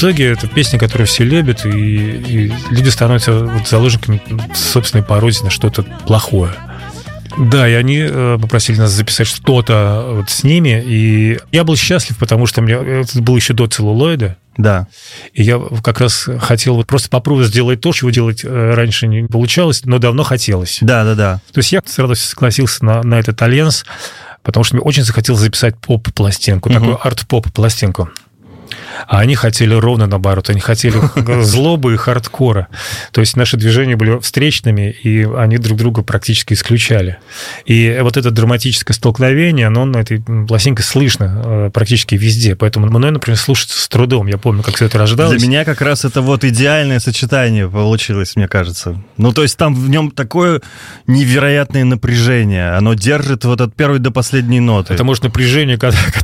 итоге это песня, которую все любят, и люди становятся вот заложниками собственной пародии на что-то плохое. Да, и они попросили нас записать что-то вот с ними, и я был счастлив, потому что это было еще до целлулоида. Да. И я как раз хотел вот просто попробовать сделать то, чего делать раньше не получалось, но давно хотелось. Да. То есть я с радостью согласился на этот альянс, потому что мне очень захотелось записать поп-пластинку, такую арт-поп-пластинку. А они хотели ровно наоборот. Они хотели злобы и хардкора. То есть наши движения были встречными, и они друг друга практически исключали. И вот это драматическое столкновение, оно на этой пластинке слышно практически везде. Поэтому мной, например, слушается с трудом. Я помню, как все это рождалось. Для меня как раз это вот идеальное сочетание получилось, мне кажется. Ну, то есть там в нем такое невероятное напряжение. Оно держит вот от первой до последней ноты. Это, может, напряжение,